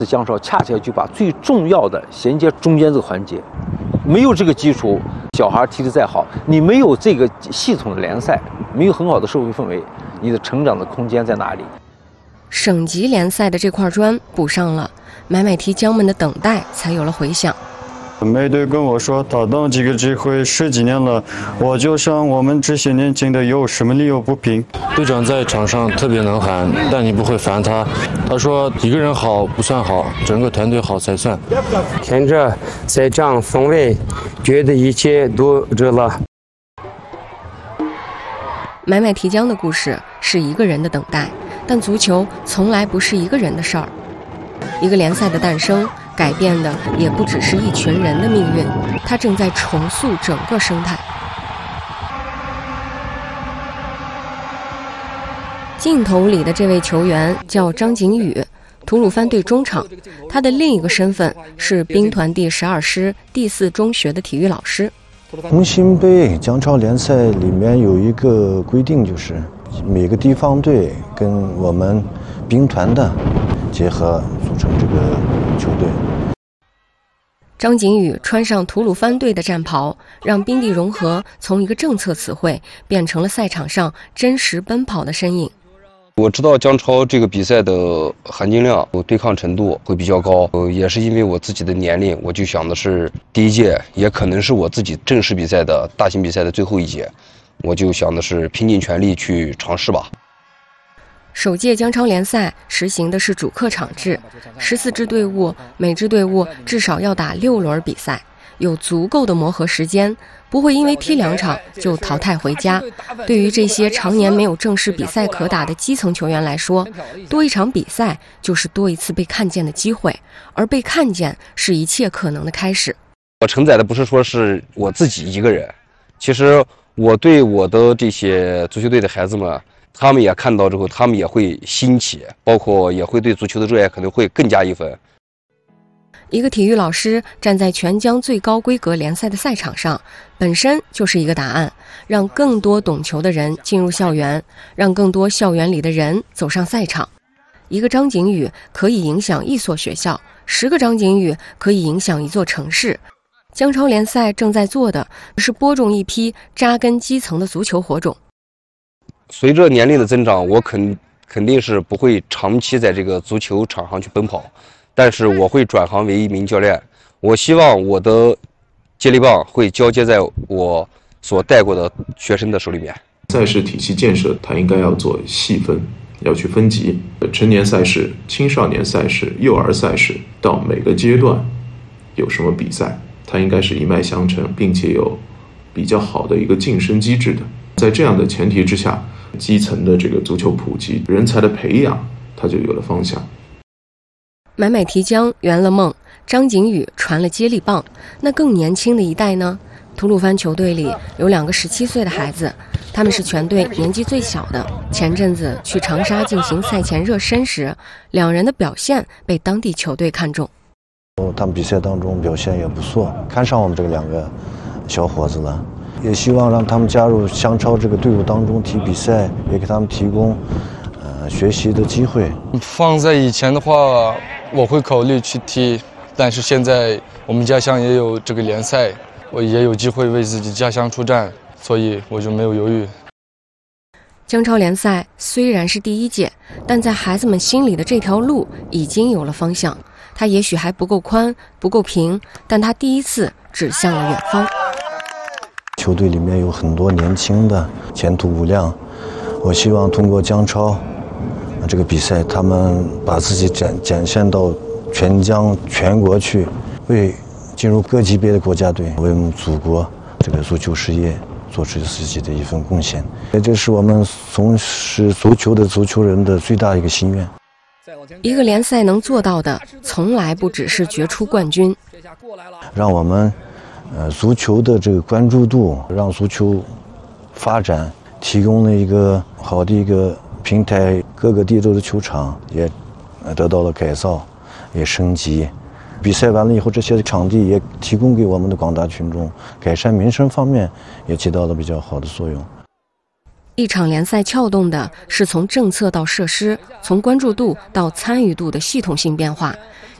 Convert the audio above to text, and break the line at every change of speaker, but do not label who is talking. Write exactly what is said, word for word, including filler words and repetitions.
姜超恰恰就把最重要的衔接中间这个环节，没有这个基础，小孩踢得再好，你没有这个系统的联赛，没有很好的社会氛围，你的成长的空间在哪里？
省级联赛的这块砖补上了，买买提姜们的等待才有了回响。
梅队跟我说，他等这个机会十几年了，我就想我们这些年轻的有什么理由不拼？
队长在场上特别能喊，但你不会烦他。他说一个人好不算好，整个团队好才算。
看着赛场氛围，觉得一切都热了。
买买提姜的故事是一个人的等待，但足球从来不是一个人的事儿。一个联赛的诞生，改变的也不只是一群人的命运，它正在重塑整个生态。镜头里的这位球员叫张景宇，吐鲁番队中场，他的另一个身份是兵团第十二师第四中学的体育老师。
红星杯姜超联赛里面有一个规定，就是每个地方队跟我们兵团的结合组成这个球队。
张景宇穿上吐鲁番队的战袍，让兵地融合从一个政策词汇变成了赛场上真实奔跑的身影。
我知道姜超这个比赛的含金量、对抗程度会比较高，也是因为我自己的年龄，我就想的是第一届，也可能是我自己正式比赛的大型比赛的最后一届，我就想的是拼尽全力去尝试吧。
首届姜超联赛实行的是主客场制，十四支队伍，每支队伍至少要打六轮比赛，有足够的磨合时间，不会因为踢两场就淘汰回家。对于这些常年没有正式比赛可打的基层球员来说，多一场比赛就是多一次被看见的机会，而被看见是一切可能的开始。
我承载的不是说是我自己一个人，其实我对我的这些足球队的孩子们，他们也看到之后，他们也会兴起，包括也会对足球的热爱可能会更加一分。
一个体育老师站在全疆最高规格联赛的赛场上，本身就是一个答案，让更多懂球的人进入校园，让更多校园里的人走上赛场。一个张景宇可以影响一所学校，十个张景宇可以影响一座城市。姜超联赛正在做的是播种一批扎根基层的足球火种。
随着年龄的增长，我肯肯定是不会长期在这个足球场上去奔跑，但是我会转行为一名教练。我希望我的接力棒会交接在我所带过的学生的手里面。
赛事体系建设，它应该要做细分，要去分级，成年赛事、青少年赛事、幼儿赛事，到每个阶段有什么比赛，它应该是一脉相承，并且有比较好的一个晋升机制的。在这样的前提之下，基层的这个足球普及、人才的培养，它就有了方向。
买买提姜圆了梦，张景宇传了接力棒，那更年轻的一代呢？吐鲁番球队里有两个十七岁的孩子，他们是全队年纪最小的。前阵子去长沙进行赛前热身时，两人的表现被当地球队看中。
他们比赛当中表现也不错，看上我们这两个小伙子了，也希望让他们加入姜超这个队伍当中踢比赛，也给他们提供呃学习的机会。
放在以前的话，我会考虑去踢，但是现在我们家乡也有这个联赛，我也有机会为自己家乡出战，所以我就没有犹豫。
姜超联赛虽然是第一届，但在孩子们心里的这条路已经有了方向。它也许还不够宽，不够平，但它第一次指向了远方。
球队里面有很多年轻的，前途无量。我希望通过姜超这个比赛，他们把自己展展现到全疆全国去，为进入各级别的国家队，为我们祖国这个足球事业做出自己的一份贡献。这是我们从事足球的足球人的最大一个心愿。
一个联赛能做到的，从来不只是决出冠军，
让我们呃足球的这个关注度，让足球发展提供了一个好的一个平台，各个地州的球场也得到了改造，也升级。比赛完了以后，这些场地也提供给我们的广大群众，改善民生方面也起到了比较好的作用。
一场联赛撬动的是从政策到设施，从关注度到参与度的系统性变化。